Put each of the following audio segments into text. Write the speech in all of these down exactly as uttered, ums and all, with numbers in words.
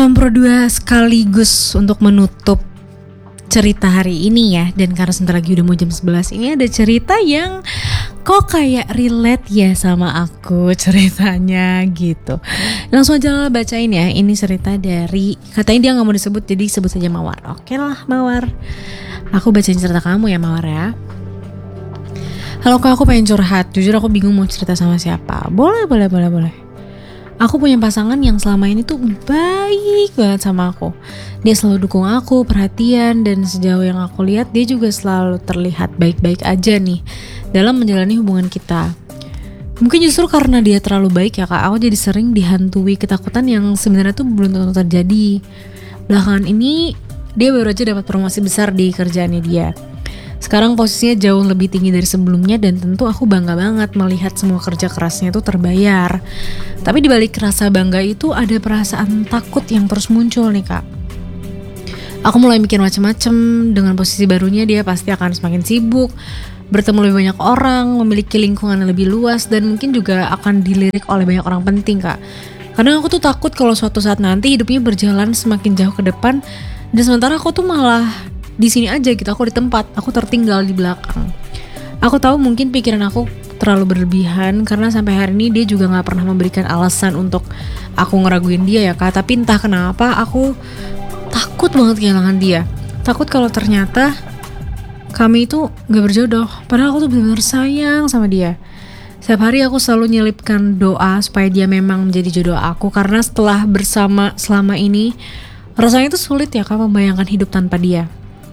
Teman Pro dua sekaligus untuk menutup cerita hari ini ya. Dan karena sebentar lagi udah mau jam sebelas, ini ada cerita yang kok kayak relate ya sama aku ceritanya gitu. Langsung aja bacain ya. Ini cerita dari, katanya dia gak mau disebut, jadi sebut saja Mawar. Oke lah Mawar, aku bacain cerita kamu ya Mawar ya. Halo kak, aku pengen curhat. Jujur aku bingung mau cerita sama siapa. Boleh, boleh, boleh, boleh. Aku punya pasangan yang selama ini tuh baik banget sama aku. Dia selalu dukung aku, perhatian, dan sejauh yang aku lihat dia juga selalu terlihat baik-baik aja nih dalam menjalani hubungan kita. Mungkin justru karena dia terlalu baik ya kak, aku jadi sering dihantui ketakutan yang sebenarnya tuh belum tentu terjadi. Belakangan ini dia baru aja dapat promosi besar di kerjaannya dia. Sekarang posisinya jauh lebih tinggi dari sebelumnya dan tentu aku bangga banget melihat semua kerja kerasnya itu terbayar. Tapi dibalik rasa bangga itu ada perasaan takut yang terus muncul nih kak. Aku mulai mikir macam-macam, dengan posisi barunya dia pasti akan semakin sibuk, bertemu lebih banyak orang, memiliki lingkungan yang lebih luas, dan mungkin juga akan dilirik oleh banyak orang penting kak. Kadang aku tuh takut kalau suatu saat nanti hidupnya berjalan semakin jauh ke depan, dan sementara aku tuh malah di sini aja gitu, aku di tempat, aku tertinggal di belakang. Aku tahu mungkin pikiran aku terlalu berlebihan karena sampai hari ini dia juga nggak pernah memberikan alasan untuk aku ngeraguin dia ya kak. Tapi entah kenapa aku takut banget kehilangan dia. Takut kalau ternyata kami itu nggak berjodoh. Padahal aku tuh benar-benar sayang sama dia. Setiap hari aku selalu nyelipkan doa supaya dia memang menjadi jodoh aku, karena setelah bersama selama ini rasanya itu sulit ya kak membayangkan hidup tanpa dia.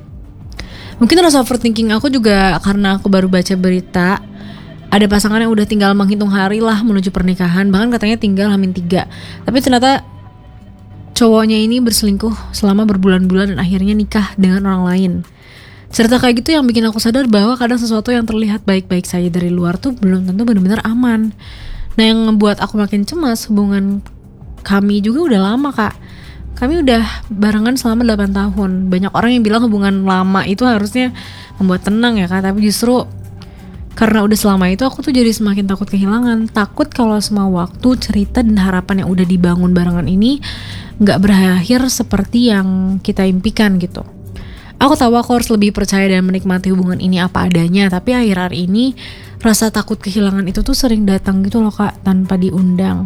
Mungkin rasa overthinking aku juga karena aku baru baca berita ada pasangan yang udah tinggal menghitung hari lah menuju pernikahan, bahkan katanya tinggal hamin tiga. Tapi ternyata cowoknya ini berselingkuh selama berbulan-bulan dan akhirnya nikah dengan orang lain. Cerita kayak gitu yang bikin aku sadar bahwa kadang sesuatu yang terlihat baik-baik saja dari luar tuh belum tentu benar-benar aman. Nah yang membuat aku makin cemas, hubungan kami juga udah lama kak. Kami udah barengan selama delapan tahun. Banyak orang yang bilang hubungan lama itu harusnya membuat tenang ya kak. Tapi justru karena udah selama itu aku tuh jadi semakin takut kehilangan. Takut kalau semua waktu, cerita, dan harapan yang udah dibangun barengan ini gak berakhir seperti yang kita impikan gitu. Aku tahu aku harus lebih percaya dan menikmati hubungan ini apa adanya. Tapi akhir-akhir ini rasa takut kehilangan itu tuh sering datang gitu loh kak, tanpa diundang.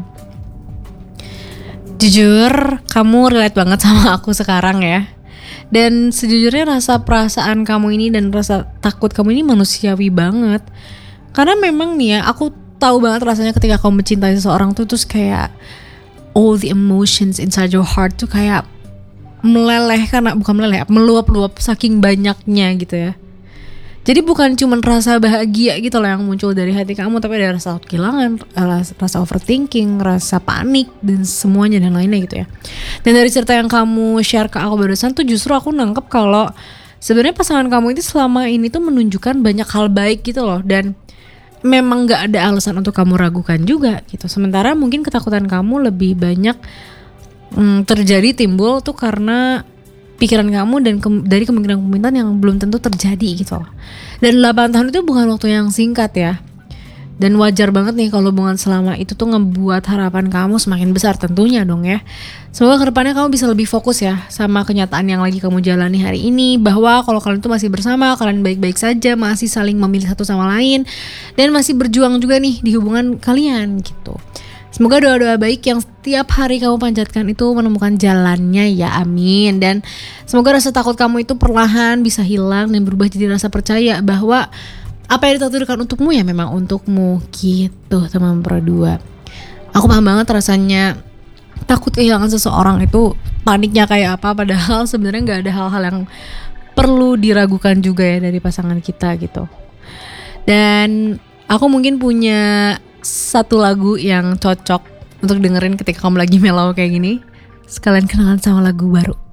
Jujur, kamu relate banget sama aku sekarang ya. Dan sejujurnya rasa perasaan kamu ini dan rasa takut kamu ini manusiawi banget. Karena memang nih ya, aku tahu banget rasanya ketika kamu mencintai seseorang tuh terus kayak all the emotions inside your heart tuh kayak meleleh, karena bukan meleleh, meluap-luap saking banyaknya gitu ya. Jadi bukan cuma rasa bahagia gitu loh yang muncul dari hati kamu, tapi ada rasa kehilangan, rasa overthinking, rasa panik, dan semuanya dan lainnya gitu ya. Dan dari cerita yang kamu share ke aku barusan tuh justru aku nangkep kalau sebenarnya pasangan kamu itu selama ini tuh menunjukkan banyak hal baik gitu loh. Dan memang gak ada alasan untuk kamu ragukan juga gitu. Sementara mungkin ketakutan kamu lebih banyak hmm, terjadi timbul tuh karena pikiran kamu dan ke- dari kemungkinan-kemungkinan yang belum tentu terjadi gitu loh. Dan delapan tahun itu bukan waktu yang singkat ya. Dan wajar banget nih kalau hubungan selama itu tuh ngebuat harapan kamu semakin besar tentunya dong ya. Semoga kedepannya kamu bisa lebih fokus ya sama kenyataan yang lagi kamu jalani hari ini, bahwa kalau kalian tuh masih bersama, kalian baik-baik saja, masih saling memilih satu sama lain, dan masih berjuang juga nih di hubungan kalian gitu. Semoga doa-doa baik yang setiap hari kamu panjatkan itu menemukan jalannya ya, amin. Dan semoga rasa takut kamu itu perlahan bisa hilang dan berubah jadi rasa percaya bahwa apa yang ditakdirkan untukmu ya memang untukmu gitu teman Pro dua. Aku paham banget rasanya takut kehilangan seseorang itu, paniknya kayak apa, padahal sebenarnya gak ada hal-hal yang perlu diragukan juga ya dari pasangan kita gitu. Dan aku mungkin punya satu lagu yang cocok untuk dengerin ketika kamu lagi mellow kayak gini. Sekalian kenalan sama lagu baru.